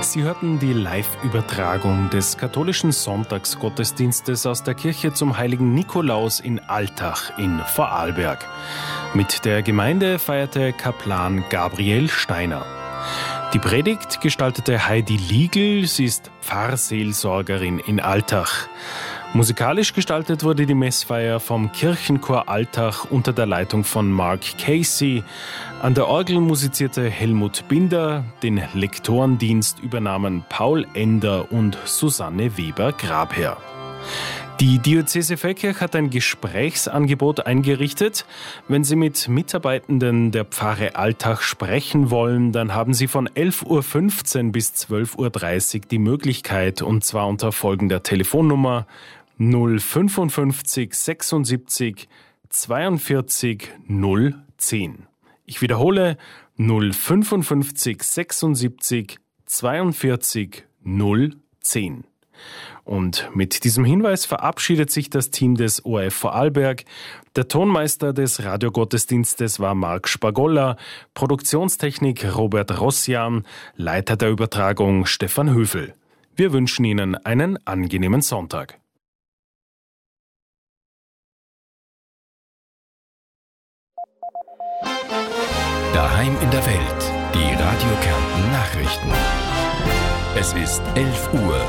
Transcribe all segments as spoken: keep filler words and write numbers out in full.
Sie hörten die Live-Übertragung des katholischen Sonntagsgottesdienstes aus der Kirche zum heiligen Nikolaus in Altach in Vorarlberg. Mit der Gemeinde feierte Kaplan Gabriel Steiner. Die Predigt gestaltete Heidi Liegl, sie ist Pfarrseelsorgerin in Altach. Musikalisch gestaltet wurde die Messfeier vom Kirchenchor Altach unter der Leitung von Mark Casey. An der Orgel musizierte Helmut Binder, den Lektorendienst übernahmen Paul Ender und Susanne Weber-Grabherr. Die Diözese Feldkirch hat ein Gesprächsangebot eingerichtet. Wenn Sie mit Mitarbeitenden der Pfarre Altach sprechen wollen, dann haben Sie von elf Uhr fünfzehn bis zwölf Uhr dreißig die Möglichkeit, und zwar unter folgender Telefonnummer null fünfundfünfzig sechsundsiebzig zweiundvierzig null zehn. Ich wiederhole null fünfundfünfzig sechsundsiebzig zweiundvierzig null zehn. Und mit diesem Hinweis verabschiedet sich das Team des O R F Vorarlberg. Der Tonmeister des Radiogottesdienstes war Marc Spagolla, Produktionstechnik Robert Rossian, Leiter der Übertragung Stefan Höfel. Wir wünschen Ihnen einen angenehmen Sonntag. Daheim in der Welt, die Radio Kärnten Nachrichten. Es ist elf Uhr.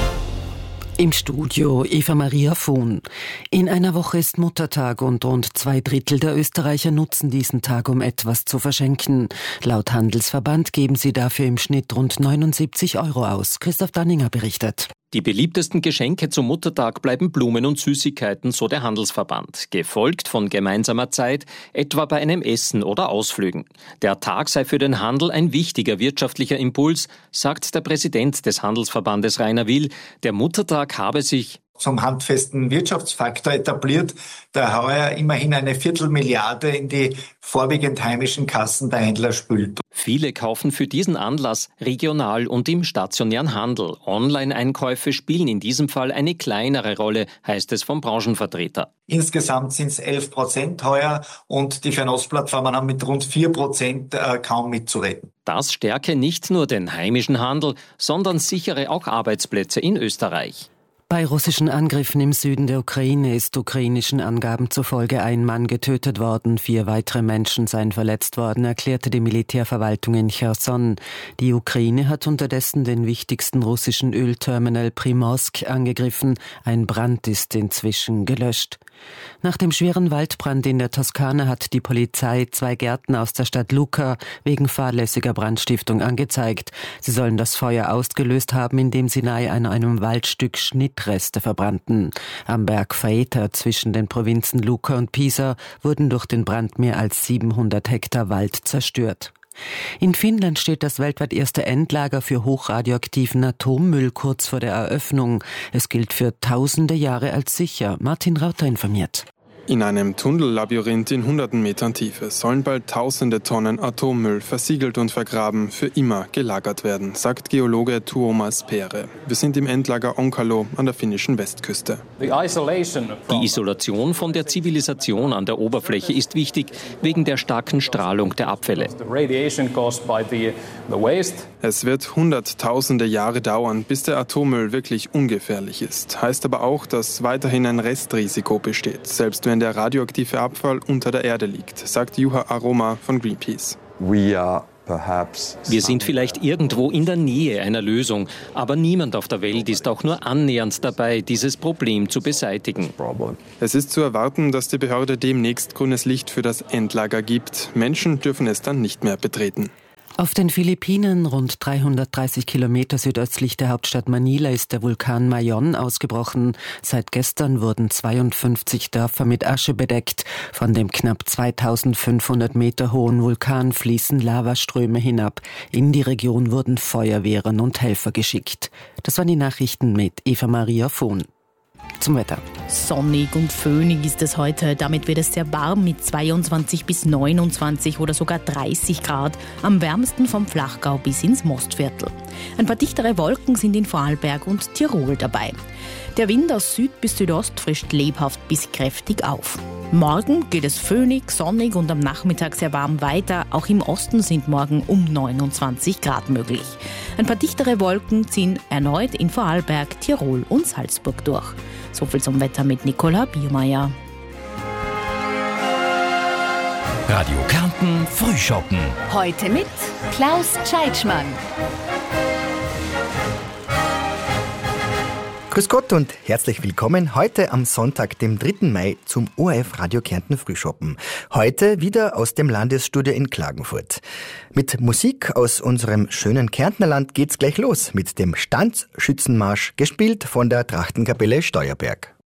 Im Studio Eva Maria Vohn. In einer Woche ist Muttertag und rund zwei Drittel der Österreicher nutzen diesen Tag, um etwas zu verschenken. Laut Handelsverband geben sie dafür im Schnitt rund neunundsiebzig Euro aus. Christoph Danninger berichtet. Die beliebtesten Geschenke zum Muttertag bleiben Blumen und Süßigkeiten, so der Handelsverband, gefolgt von gemeinsamer Zeit, etwa bei einem Essen oder Ausflügen. Der Tag sei für den Handel ein wichtiger wirtschaftlicher Impuls, sagt der Präsident des Handelsverbandes Rainer Will. Der Muttertag habe sich zum handfesten Wirtschaftsfaktor etabliert, der heuer immerhin eine Viertelmilliarde in die vorwiegend heimischen Kassen der Händler spült. Viele kaufen für diesen Anlass regional und im stationären Handel. Online-Einkäufe spielen in diesem Fall eine kleinere Rolle, heißt es vom Branchenvertreter. Insgesamt sind es elf Prozent heuer und die Fernostplattformen haben mit rund vier Prozent äh, kaum mitzureden. Das stärke nicht nur den heimischen Handel, sondern sichere auch Arbeitsplätze in Österreich. Bei russischen Angriffen im Süden der Ukraine ist ukrainischen Angaben zufolge ein Mann getötet worden, vier weitere Menschen seien verletzt worden, erklärte die Militärverwaltung in Cherson. Die Ukraine hat unterdessen den wichtigsten russischen Ölterminal Primorsk angegriffen. Ein Brand ist inzwischen gelöscht. Nach dem schweren Waldbrand in der Toskana hat die Polizei zwei Gärtner aus der Stadt Lucca wegen fahrlässiger Brandstiftung angezeigt. Sie sollen das Feuer ausgelöst haben, indem sie nahe an einem Waldstück Schnittreste verbrannten. Am Berg Faeta zwischen den Provinzen Lucca und Pisa wurden durch den Brand mehr als siebenhundert Hektar Wald zerstört. In Finnland steht das weltweit erste Endlager für hochradioaktiven Atommüll kurz vor der Eröffnung. Es gilt für tausende Jahre als sicher. Martin Rauter informiert. In einem Tunnellabyrinth in hunderten Metern Tiefe sollen bald tausende Tonnen Atommüll versiegelt und vergraben für immer gelagert werden, sagt Geologe Tuomas Pere. Wir sind im Endlager Onkalo an der finnischen Westküste. Die Isolation von der Zivilisation an der Oberfläche ist wichtig, wegen der starken Strahlung der Abfälle. Es wird hunderttausende Jahre dauern, bis der Atommüll wirklich ungefährlich ist. Heißt aber auch, dass weiterhin ein Restrisiko besteht, selbst wenn der radioaktive Abfall unter der Erde liegt, sagt Juha Aroma von Greenpeace. Wir sind vielleicht irgendwo in der Nähe einer Lösung, aber niemand auf der Welt ist auch nur annähernd dabei, dieses Problem zu beseitigen. Es ist zu erwarten, dass die Behörde demnächst grünes Licht für das Endlager gibt. Menschen dürfen es dann nicht mehr betreten. Auf den Philippinen, rund dreihundertdreißig Kilometer südöstlich der Hauptstadt Manila, ist der Vulkan Mayon ausgebrochen. Seit gestern wurden zweiundfünfzig Dörfer mit Asche bedeckt. Von dem knapp zweitausendfünfhundert Meter hohen Vulkan fließen Lavaströme hinab. In die Region wurden Feuerwehren und Helfer geschickt. Das waren die Nachrichten mit Eva Maria Vohn. Zum Wetter. Sonnig und föhnig ist es heute. Damit wird es sehr warm mit zweiundzwanzig bis neunundzwanzig oder sogar dreißig Grad. Am wärmsten vom Flachgau bis ins Mostviertel. Ein paar dichtere Wolken sind in Vorarlberg und Tirol dabei. Der Wind aus Süd bis Südost frischt lebhaft bis kräftig auf. Morgen geht es föhnig, sonnig und am Nachmittag sehr warm weiter. Auch im Osten sind morgen um neunundzwanzig Grad möglich. Ein paar dichtere Wolken ziehen erneut in Vorarlberg, Tirol und Salzburg durch. So viel zum Wetter mit Nicola Biermeier. Radio Kärnten Frühschoppen. Heute mit Klaus Tscheitschmann. Grüß Gott und herzlich willkommen heute am Sonntag, dem dritten Mai, zum O R F Radio Kärnten Frühschoppen. Heute wieder aus dem Landesstudio in Klagenfurt. Mit Musik aus unserem schönen Kärntnerland geht's gleich los mit dem Standsschützenmarsch, gespielt von der Trachtenkapelle Steuerberg.